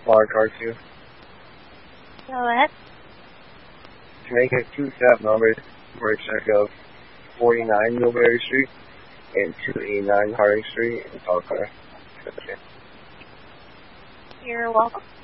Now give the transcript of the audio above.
Bar car 2. Go ahead. To make it 2 staff numbers for a check of 49 Millbury Street and 289 Harding Street in Falkirk. You're welcome.